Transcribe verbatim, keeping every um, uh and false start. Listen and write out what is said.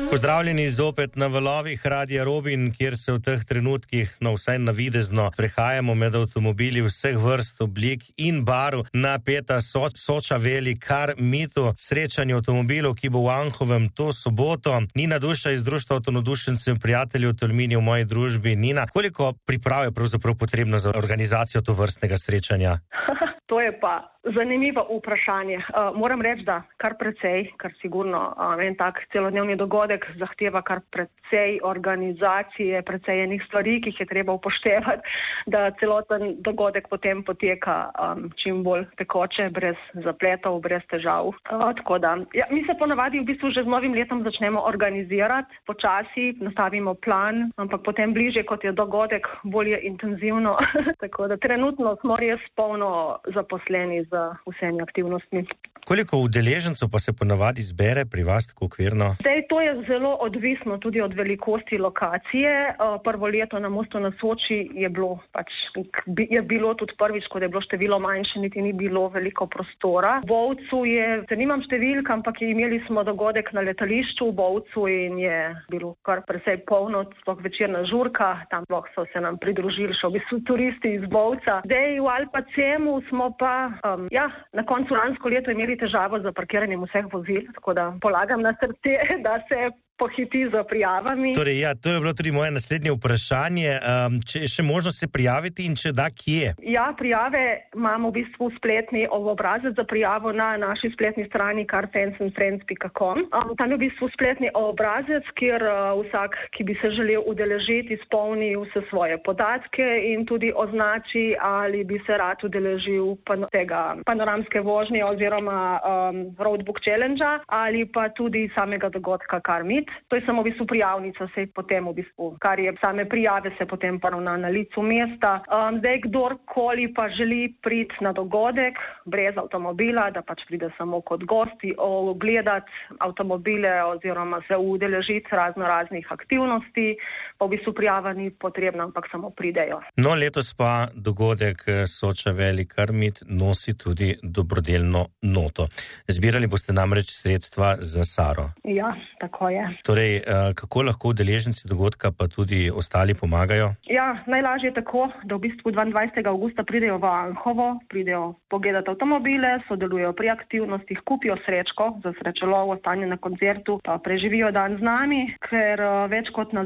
Pozdravljeni zopet na valovih Radia Robin, kjer se v teh trenutkih, no vsaj navidezno, prehajamo med avtomobili vseh vrst, oblik in barv na Peta so Soča Veli Car Meetu, srečanje avtomobilov, ki bo v Anhovem to soboto. Nina Duša iz Društva avtonodušencev in prijateljev Tolmini v moji družbi. Nina, koliko priprav je pravzaprav potrebno za organizacijo tovrstnega srečanja? To je pa zanimivo vprašanje. Uh, moram reči, da kar precej, kar sigurno uh, en tak celodnevni dogodek zahteva kar precej organizacije, precej enih stvari, ki jih je treba upoštevati, da celoten dogodek potem poteka um, čim bolj tekoče, brez zapletov, brez težav. Uh, tako da, ja, mi se ponavadi v bistvu že z novim letom začnemo organizirati, počasi nastavimo plan, ampak potem bliže, kot je dogodek, bolje intenzivno. Tako da trenutno smo res polno zaposleni z vsemi aktivnostmi. Koliko udeležencev pa se ponavadi zbere pri vas tako okvirno? Zdaj, to je zelo odvisno tudi od velikosti lokacije. Prvo leto na Mostu na Soči je bilo, pač, je bilo tudi prvič, ko je bilo število manjše, niti ni bilo veliko prostora. V Bovcu je, se nimam številk, ampak imeli smo dogodek na letališču v Bovcu in je bilo kar precej polno, sploh večerna žurka, tam so se nam pridružili še v bistvu turisti iz Bovca. Zdaj v Alpacemu smo pa um, ja, na koncu lansko leto imeli težavo z parkiranjem vseh vozil, tako da polagam na srce, da se pohiti za prijavami. Torej, ja, to je bilo tudi moje naslednje vprašanje. Um, če je še možno se prijaviti in če da, kje? Ja, prijave imamo v bistvu spletni obrazec za prijavo na naši spletni strani car fans and friends pika com. Um, tam je v bistvu spletni obrazec, kjer uh, vsak, ki bi se želel udeležiti, izpolni vse svoje podatke in tudi označi, ali bi se rad udeležil pan- tega panoramske vožnje oziroma um, roadbook challenge ali pa tudi samega dogodka Car Meet. To je samo v bistvu prijavnica, se potem v bistvu, kar je same prijave, se potem poravna na licu mesta. Um, zdaj, kdorkoli pa želi priti na dogodek brez avtomobila, da pač pride samo kot gosti, ogledati avtomobile oziroma se udeležiti razno raznih aktivnosti, pa v bistvu prijava ni potrebna, ampak samo pridejo. No, letos pa dogodek Soča Veli Car Meet nosi tudi dobrodelno noto. Zbirali boste namreč sredstva za Saro. Ja, tako je. Torej, kako lahko udeleženci dogodka pa tudi ostali pomagajo? Ja, najlažje je tako, da v bistvu dvaindvajsetega avgusta pridejo v Anhovo, pridejo pogledati avtomobile, sodelujejo pri aktivnostih, kupijo srečko za srečelov, ostanje na koncertu, pa preživijo dan z nami, ker več kot na